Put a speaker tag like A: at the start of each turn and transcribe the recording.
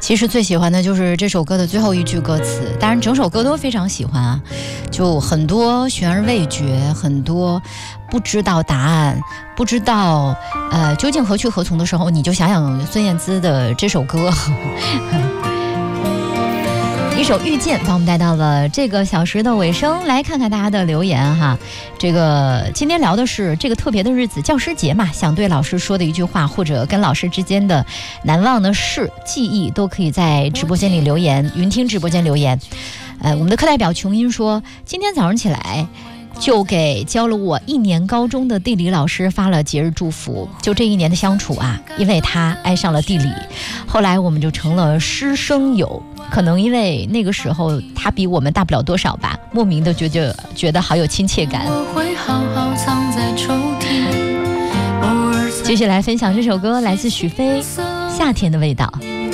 A: 其实最喜欢的就是这首歌的最后一句歌词，当然整首歌都非常喜欢啊，就很多悬而未决，很多不知道答案，不知道究竟何去何从的时候，你就想想孙燕姿的这首歌。一首遇见把我们带到了这个小时的尾声，来看看大家的留言哈。这个今天聊的是这个特别的日子，教师节嘛，想对老师说的一句话，或者跟老师之间的难忘的事、记忆，都可以在直播间里留言，云听直播间留言。我们的课代表琼英说，今天早上起来就给教了我1年高中的地理老师发了节日祝福。就这1年的相处啊，因为他爱上了地理，后来我们就成了师生友。可能因为那个时候他比我们大不了多少吧，莫名的觉得好有亲切感。
B: 我会好好藏在抽屉。
A: 继续来分享这首歌，来自许飞《夏天的味道》。